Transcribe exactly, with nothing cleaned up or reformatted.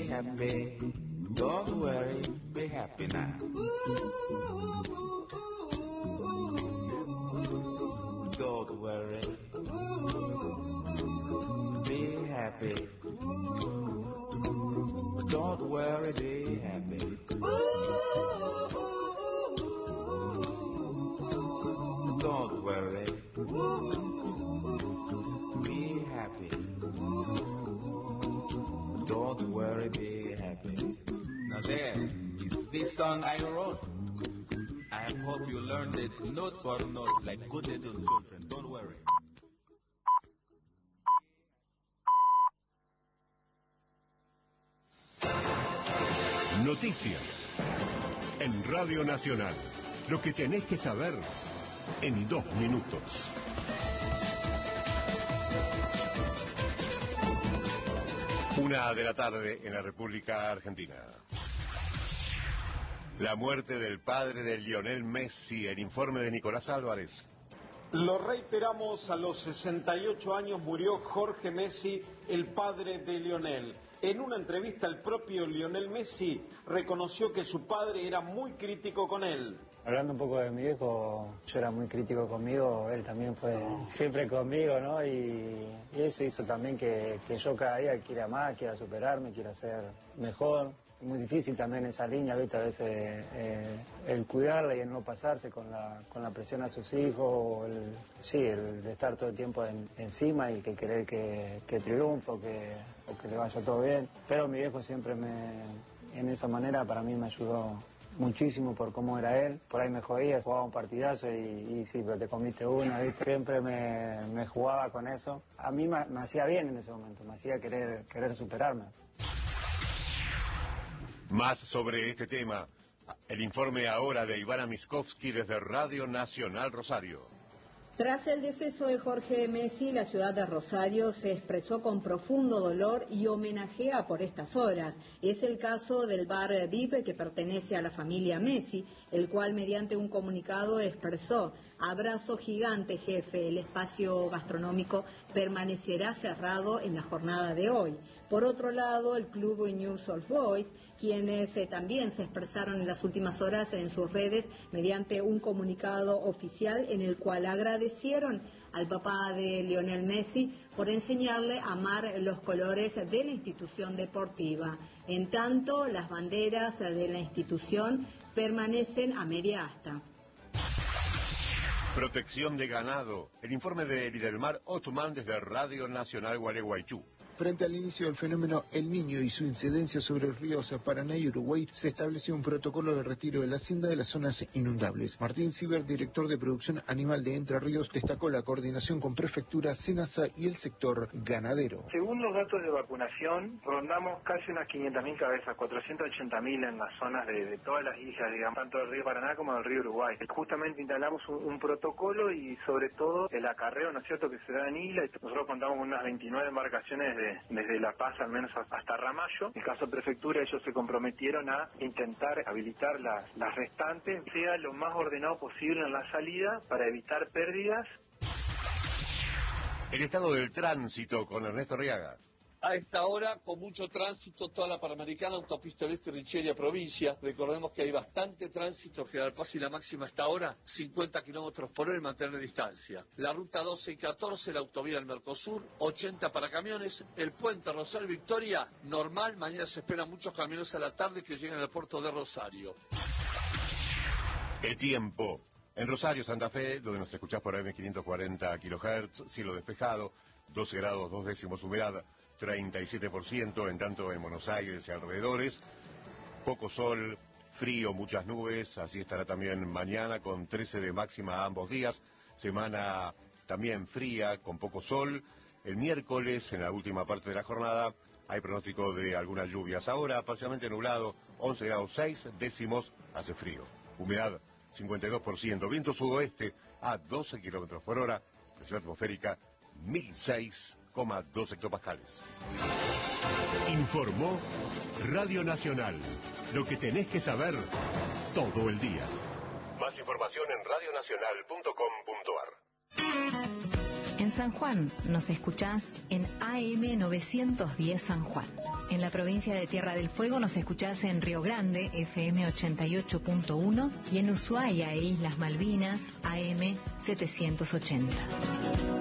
happy. Don't worry, be happy now. Don't worry, be happy. Don't worry, be happy. Don't worry, be happy. Don't worry, be happy. Now there is this song I wrote. I hope you learned it note for note like good little children. Don't worry. Noticias en Radio Nacional. Lo que tenés que saber en dos minutos. Una de la tarde en la República Argentina. La muerte del padre de Lionel Messi, el informe de Nicolás Álvarez. Lo reiteramos, a los sesenta y ocho años murió Jorge Messi, el padre de Lionel. En una entrevista el propio Lionel Messi reconoció que su padre era muy crítico con él. Hablando un poco de mi viejo, yo era muy crítico conmigo, él también fue siempre conmigo, ¿no? Y, y eso hizo también que, que yo cada día quiera más, quiera superarme, quiera ser mejor. Es muy difícil también esa línea, ¿viste? A veces eh, el cuidarla y el no pasarse con la, con la presión a sus hijos, o el, sí, el de estar todo el tiempo en, encima y que querer que, que triunfe o que, o que le vaya todo bien. Pero mi viejo siempre me, en esa manera para mí me ayudó muchísimo por cómo era él. Por ahí me jodía, jugaba un partidazo y, y sí, pero te comiste una, ¿viste? Siempre me, me jugaba con eso. A mí me, me hacía bien en ese momento, me hacía querer, querer superarme. Más sobre este tema, el informe ahora de Ivana Miskovsky desde Radio Nacional Rosario. Tras el deceso de Jorge Messi, la ciudad de Rosario se expresó con profundo dolor y homenajea por estas horas. Es el caso del bar V I P que pertenece a la familia Messi, el cual mediante un comunicado expresó: abrazo gigante, jefe, el espacio gastronómico permanecerá cerrado en la jornada de hoy. Por otro lado, el club Newell's Old Boys, quienes eh, también se expresaron en las últimas horas en sus redes mediante un comunicado oficial en el cual agradecieron al papá de Lionel Messi por enseñarle a amar los colores de la institución deportiva. En tanto, las banderas de la institución permanecen a media asta. Protección de ganado. El informe de Lidelmar Othman desde Radio Nacional Gualeguaychú. Frente al inicio del fenómeno El Niño y su incidencia sobre los ríos Paraná y Uruguay, se estableció un protocolo de retiro de la hacienda de las zonas inundables. Martín Ciber, director de producción animal de Entre Ríos, destacó la coordinación con Prefectura, SENASA y el sector ganadero. Según los datos de vacunación, rondamos casi unas quinientas mil cabezas, cuatrocientas ochenta mil en las zonas de, de todas las islas, digamos, tanto del río Paraná como del río Uruguay. Justamente instalamos un, un protocolo y sobre todo el acarreo, ¿no es cierto?, que se da en isla. Nosotros contamos con unas veintinueve embarcaciones de desde La Paz al menos hasta Ramallo. En el caso de Prefectura, ellos se comprometieron a intentar habilitar las, las restantes, sea lo más ordenado posible en la salida para evitar pérdidas. El estado del tránsito con Ernesto Riaga. A esta hora, con mucho tránsito, toda la Panamericana, autopista Oeste, Richeria, provincia. Recordemos que hay bastante tránsito, General Paz y la máxima hasta ahora, cincuenta kilómetros por hora y mantener distancia. La ruta doce y catorce, la autovía del Mercosur, ochenta para camiones. El puente Rosario Victoria, normal. Mañana se esperan muchos camiones a la tarde que lleguen al puerto de Rosario. El tiempo. En Rosario, Santa Fe, donde nos escuchás por A M quinientos cuarenta kilohertz, cielo despejado, doce grados, dos décimos humedad, treinta y siete por ciento, en tanto en Buenos Aires y alrededores, poco sol, frío, muchas nubes, así estará también mañana con trece de máxima ambos días, semana también fría, con poco sol. El miércoles, en la última parte de la jornada, hay pronóstico de algunas lluvias. Ahora, parcialmente nublado, once grados seis décimos, hace frío. Humedad, cincuenta y dos por ciento, viento sudoeste a doce kilómetros por hora, presión atmosférica, mil seis coma dos hectopascales. Informó Radio Nacional. Lo que tenés que saber todo el día. Más información en radio nacional punto com punto a r. En San Juan nos escuchás en A M novecientos diez San Juan. En la provincia de Tierra del Fuego nos escuchás en Río Grande, F M ochenta y ocho punto uno, y en Ushuaia e Islas Malvinas, A M setecientos ochenta.